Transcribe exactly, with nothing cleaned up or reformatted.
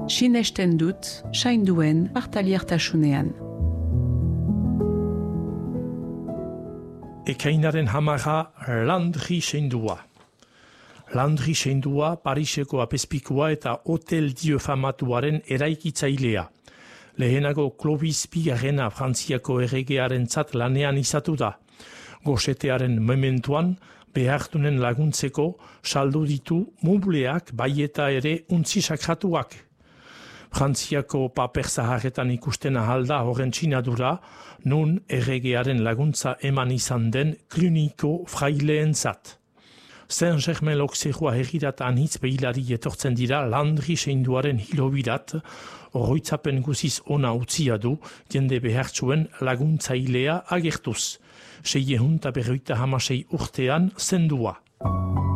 Sinesten dut, sainduen partaliertasunean. Ekainaren hamara Landry seindua. Landry seindua Pariseko apezpikua eta Hotel Dieu famatuaren eraikitzailea. Lehenago Clovis bigarrena Frantziako erregearentzat lanean izatu da. Gosetearen mementuan behartunen laguntzeko saldu ditu mubleak bai eta ere untzi sakratuak. Frantziako paper zaharretan ikusten ahalda horren txinadura, nun erregearen laguntza eman izan den kliniko fraileentzat. Saint-Germain-l'Auxerrois herrirat anitz behilari etortzen dira Landry seinduaren hilobirat, oroitzapen guziz ona utzia du, jende behartzuen laguntzailea agertuz. Sei ehun eta berroita hamasei urtean zendua.